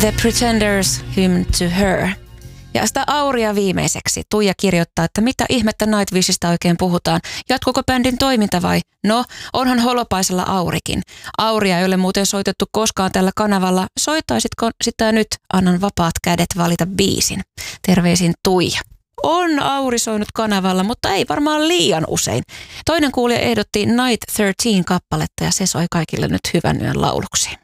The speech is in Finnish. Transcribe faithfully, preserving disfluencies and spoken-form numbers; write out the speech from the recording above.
The Pretenders, Hymn to Her. Ja sitä Auria viimeiseksi. Tuija kirjoittaa, että mitä ihmettä Nightwishista oikein puhutaan. Jatkuuko bändin toiminta vai? No, onhan Holopaisella Aurikin. Auria ei ole muuten soitettu koskaan tällä kanavalla. Soittaisitko sitä nyt? Annan vapaat kädet valita biisin. Terveisin Tuija. On Auri soinut kanavalla, mutta ei varmaan liian usein. Toinen kuulija ehdotti Night thirteen kappaletta ja se soi kaikille nyt hyvän yön lauluksi.